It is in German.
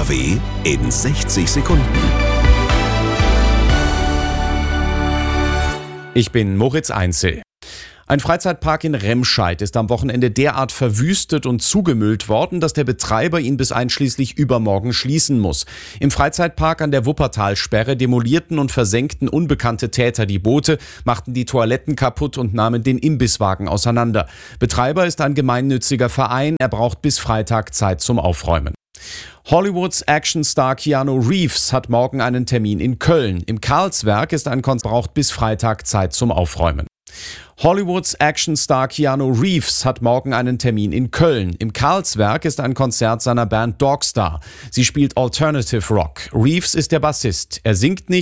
DAW in 60 Sekunden. Ich bin Moritz Einzel. Ein Freizeitpark in Remscheid ist am Wochenende derart verwüstet und zugemüllt worden, dass der Betreiber ihn bis einschließlich übermorgen schließen muss. Im Freizeitpark an der Wuppertalsperre demolierten und versenkten unbekannte Täter die Boote, machten die Toiletten kaputt und nahmen den Imbisswagen auseinander. Betreiber ist ein gemeinnütziger Verein. Er braucht bis Freitag Zeit zum Aufräumen. Hollywoods Actionstar Keanu Reeves hat morgen einen Termin in Köln. Im Karlswerk ist ein Konzert, braucht bis Freitag Zeit zum Aufräumen. Hollywoods Actionstar Keanu Reeves hat morgen einen Termin in Köln. Im Karlswerk ist ein Konzert seiner Band Dogstar. Sie spielt Alternative Rock. Reeves ist der Bassist. Er singt nicht.